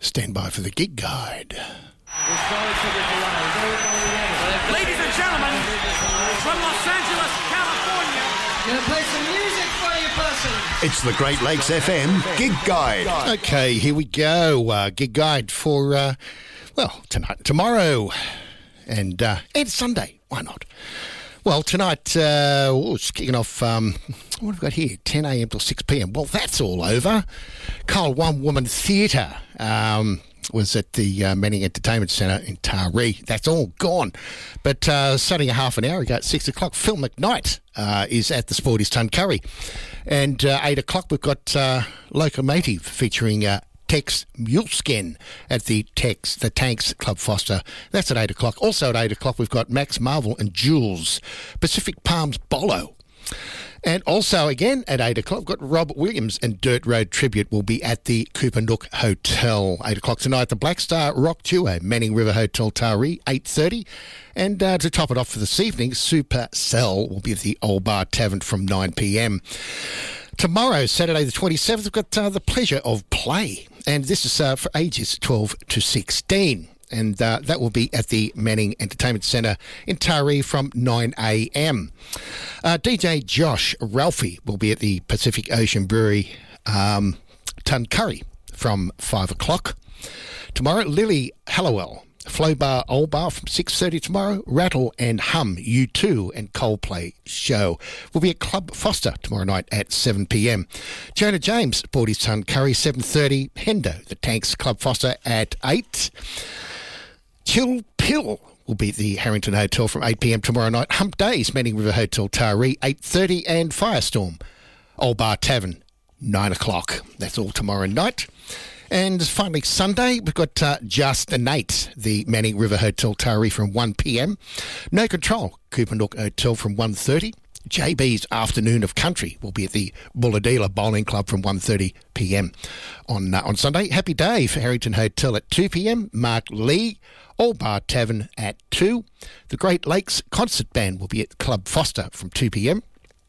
Stand by for the gig guide. Ladies and gentlemen, from Los Angeles, California, gonna play some music for you, person. It's the Great Lakes FM Gig Guide. Okay, here we go. Gig guide for, tonight, tomorrow, and Sunday. Why not? Well, tonight, it's kicking off, what have we got here? 10 a.m. till 6 p.m. Well, that's all over. Carl One Woman Theatre was at the Manning Entertainment Centre in Taree. That's all gone. But starting a half an hour ago at 6 o'clock, Phil McKnight is at the Sporties Tuncurry. And 8 o'clock, we've got Locomotive featuring Tex Muleskin at the Tanks Club Foster. That's at 8 o'clock. Also at 8 o'clock, we've got Max Marvel and Jules, Pacific Palms Bolo. And also, again, at 8 o'clock, we've got Rob Williams and Dirt Road Tribute will be at the Cooper Nook Hotel. 8 o'clock tonight, the Black Star Rock Duo, Manning River Hotel Taree, 8:30. And to top it off for this evening, Super Cell will be at the Old Bar Tavern from 9 p.m. Tomorrow, Saturday the 27th, we've got The Pleasure of Play. And this is for ages 12 to 16. And that will be at the Manning Entertainment Centre in Taree from 9 a.m. DJ Josh Ralphie will be at the Pacific Ocean Brewery, Tuncurry, from 5 o'clock. Tomorrow, Lily Hallowell, Flow Bar Old Bar from 6:30 tomorrow. Rattle and Hum, U2 and Coldplay show will be at Club Foster tomorrow night at 7 p.m. Jonah James, Sporties Tuncurry, 7:30. Hendo, the Tanks Club Foster at 8. Chill Pill will be at the Harrington Hotel from 8 p.m. tomorrow night. Hump Days, Manning River Hotel Taree, 8:30. And Firestorm, Old Bar Tavern, 9 o'clock. That's all tomorrow night. And finally, Sunday, we've got Just Nate, the Manning River Hotel Taree from 1 p.m. No Control, Cooper Nook Hotel from 1:30. JB's Afternoon of Country will be at the Bulladila Bowling Club from 1:30 p.m. on Sunday. Happy Day for Harrington Hotel at 2 p.m. Mark Lee, All Bar Tavern at 2. The Great Lakes Concert Band will be at Club Foster from 2 p.m.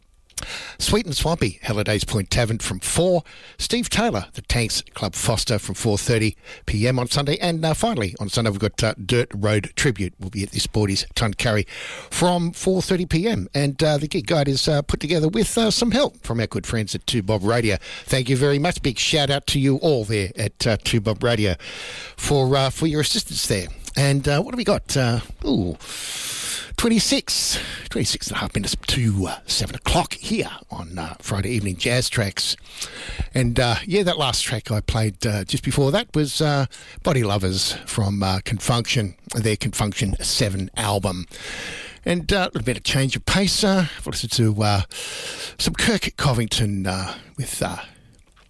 Sweet and Swampy, Hallidays Point Tavern from 4. Steve Taylor, the Tanks Club Foster from 4:30 p.m. on Sunday. And finally, on Sunday, we've got Dirt Road Tribute will be at the Sporties Tuncurry from 4:30 p.m. And the gig guide is put together with some help from our good friends at 2 Bob Radio. Thank you very much. Big shout out to you all there at 2 Bob Radio for your assistance there. And what have we got? 26 and a half minutes to 7 o'clock here on Friday Evening Jazz Tracks. And that last track I played just before that was Body Lovers from Confunction, their Confunction 7 album. And a little bit of change of pace. I've listened to some Kirk Covington with...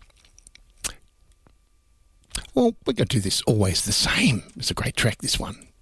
we're going to do this Always the Same. It's a great track, this one.